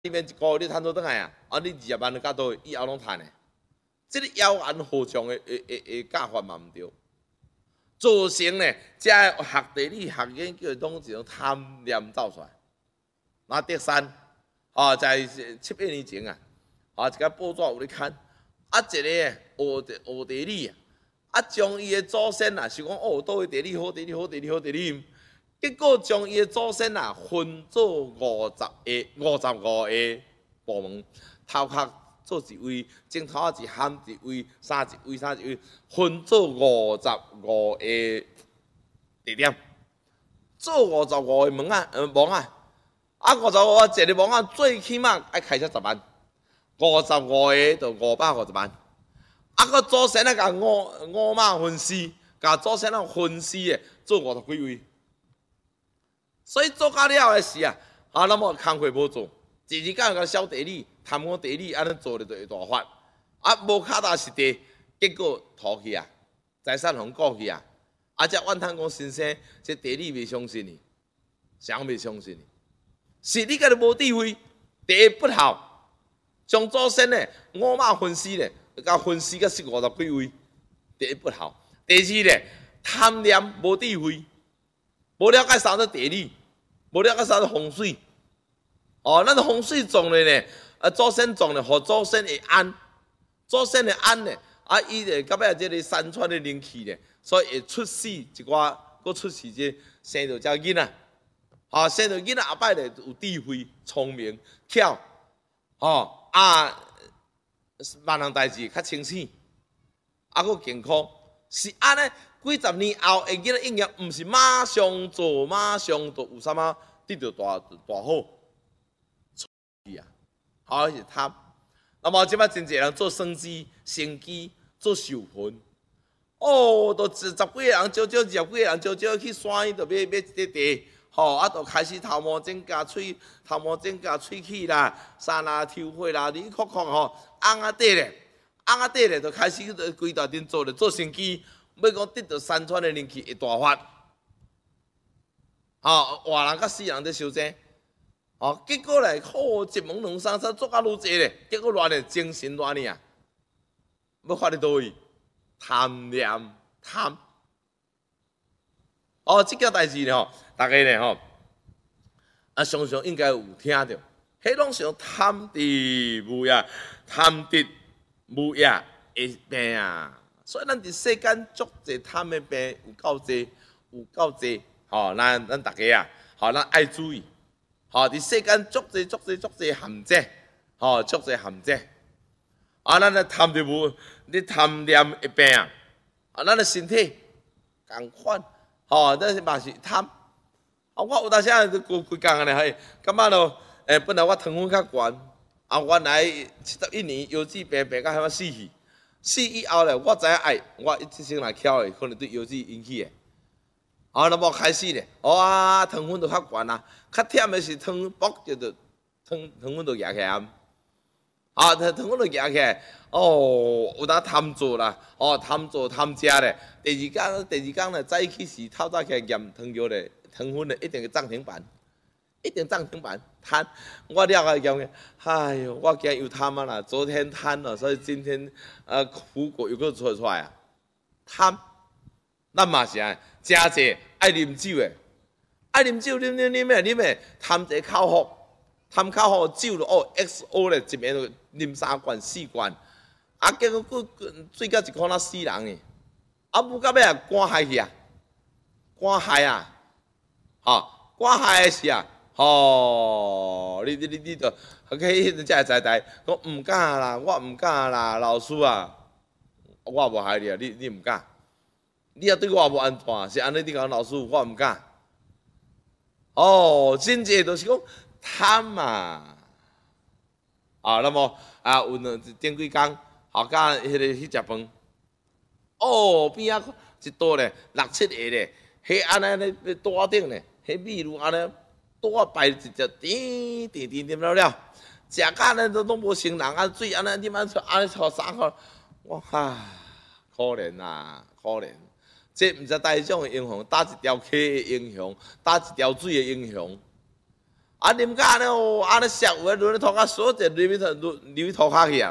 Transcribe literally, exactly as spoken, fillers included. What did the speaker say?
里面一个月你趁倒转来啊，啊你二十万到倒以后拢趁的。这个妖言惑众的的的的教法嘛毋对，造成呢，这学地理学研究拢一种贪念走出来。那德山，啊，在七八年前啊，啊一个报纸有咧看，啊一个学地学地理啊，啊将伊的祖先啊，是讲哦，倒位地理好，地理好，地理好，地理。结果将伊的祖先啊分做五十个、五十五个部门，头壳做一位，镜头啊一喊一位，三一位，三一位，分做五十五个地点，做五十五个门啊，呃网啊，啊五十五个一个网啊，最起码爱开销十万，五十五个就五百五十万，啊个祖先啊甲五五马分尸，甲祖先啊分尸的做五十几位。所以做到了的是啊，啊，那么工课无做，一日到个小地理、贪我地理，安尼做咧就会大发，啊，无脚踏实地，结果拖去啊，财产互过去啊，啊，只怨叹讲先生，这地理未相信你，谁未相信你？是你家己无智慧，第一不孝，将祖先呢五马分尸咧，甲分尸甲四五十几位，第一不孝。第二咧，贪念无智慧，无了解啥子地理。无了解啥子风水，哦，咱风水种咧呢，啊，祖先种咧，互祖先会安，祖先会安咧，啊，伊咧到尾即个山川的灵气咧，所以会出世一寡，搁出世这生到遮囡仔，啊，生到囡仔后摆咧有智慧、聪明、巧，哦啊，万项代志较清醒，啊，搁健康，是安尼。几十年后，会记得应验，毋是马上做，马上就有啥物得到大大好，是啊，好是贪。那么即摆真侪人做生机、生机、做授粉，哦，都十十几个人，少少二十几个人，少少去山伊就买买一块地，吼，啊，就开始头毛整甲喙，头毛整甲喙齿啦，啥啦抽血啦，你看看吼，红啊底咧，红啊底咧，就开始规大阵做咧做生机。要讲得到山川的灵气会大发，吼，活人甲死人在相争，吼，结果咧，好一门两三三做甲愈济咧，结果乱咧精神乱呢啊，要发伫倒位？贪念贪，哦，即件代志咧吼，大家咧吼，啊，常常应该有听着，迄拢是贪得无呀，贪得无呀会病啊。所以咱伫世间足侪贪的病有够侪，有够侪，吼，咱咱大家啊，吼，咱爱注意，吼，伫世间足侪足侪足侪陷阱，吼，足侪陷阱，啊，咱咧贪着无，你贪念会病啊，啊，咱的身体共款，吼，咱嘛是贪，啊，我有当时啊，规规工安尼嘿，感觉咯，诶，本来我糖分较悬，啊，原来七十一年腰子病病到遐么死去。死以后咧，我知影爱，我一生来巧的，可能对腰子引起的。啊，那么开始咧，哇，糖分就较悬啊，较忝的是糖薄就就糖糖分就压起来，啊，糖糖分就压起来，哦，有当贪做啦，哦，贪做贪食咧。第二天，第二天咧，早起时透早起来验糖尿咧，糖分咧一定涨停板。一定涨停板贪，我了解讲，哎呦，我今日又贪啊啦，昨天贪了，所以今天呃苦果又搁做出来啊，贪，咱嘛是啊，真济爱啉酒的，爱啉酒啉啉啉的啉的，贪一个口福，贪口福酒咯哦 ，X O 咧一暝就啉三罐四罐，啊结果佫醉到一箍仔死人诶，啊不到尾啊赶害去啊，赶害啊，吼，赶害的是啊。哦，你你你你着，迄个迄阵才会知知，讲毋敢啦，我毋敢啦，老师啊，我无害你啊，你你毋敢，你也对我无安全，是安尼你讲老师，我毋敢。哦，真济就是讲贪嘛，啊，那么啊有两顶几工，后甲迄个去食饭，哦边仔一桌咧六七个咧，迄安尼咧桌顶咧，迄米如安尼。多摆一只点点点点了了，食甲呢都拢无成人啊，水安尼点安安尼炒三块，我唉，可怜呐，可怜。这毋知打迄种英雄，打一条溪的英雄，打一条水的英雄。 啊，啉甲安尼哦，安尼涩有诶，轮咧涂骹锁者，入去涂入去涂骹去啊。